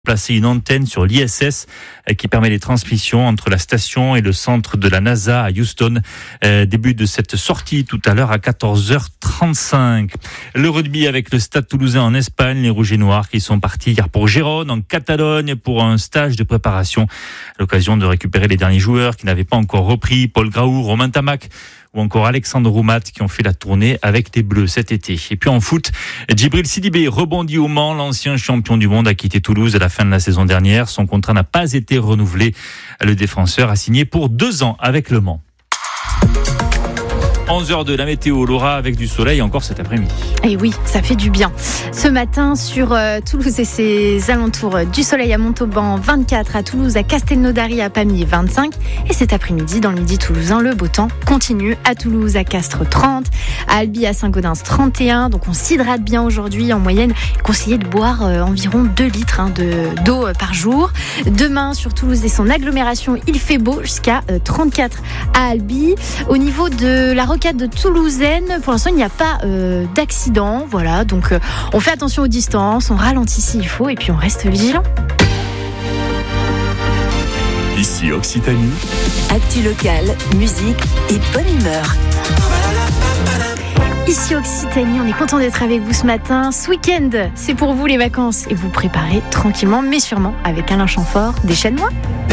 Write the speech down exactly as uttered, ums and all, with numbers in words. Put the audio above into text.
placer une antenne sur l'I S S qui permet les transmissions entre la station et le centre de la NASA à Houston. Euh, début de cette sortie tout à l'heure à quatorze heures trente-cinq. Le rugby avec le Stade Toulousain en Espagne, les Rouges et Noirs qui sont partis hier pour Gérone en Catalogne pour un stage de préparation. L'occasion de récupérer les derniers joueurs qui n'avaient pas encore repris, Paul Graou, Romain Tamac ou encore Alexandre Roumat qui ont fait la tournée avec les Bleus cet été. Et puis en foot, Djibril Sidibé rebondit au Mans. L'ancien champion du monde a quitté Toulouse à la fin de la saison dernière. Son contrat n'a pas été renouvelé. Le défenseur a signé pour deux ans avec le Mans. onze heures de la météo, Laura, avec du soleil encore cet après-midi. Et oui, ça fait du bien. Ce matin, sur euh, Toulouse et ses alentours, euh, du soleil à Montauban, vingt-quatre, à Toulouse, à Castelnaudary, à Pamiers, vingt-cinq. Et cet après-midi, dans le midi toulousain, le beau temps continue. À Toulouse, à Castres, trente. À Albi, à Saint-Gaudens, trente et un. Donc on s'hydrate bien aujourd'hui. En moyenne, conseillé de boire euh, environ deux litres hein, de, d'eau euh, par jour. Demain, sur Toulouse et son agglomération, il fait beau jusqu'à euh, trente-quatre à Albi. Au niveau de la rocade de Toulousaine, pour l'instant il n'y a pas euh, d'accident, voilà, donc euh, on fait attention aux distances, on ralentit s'il faut et puis on reste vigilant. Ici Occitanie, actu locale, musique et bonne humeur. Ici Occitanie, on est content d'être avec vous ce matin. Ce week-end, c'est pour vous les vacances et vous préparez tranquillement mais sûrement avec Alain Chamfort des Chênes-Mois.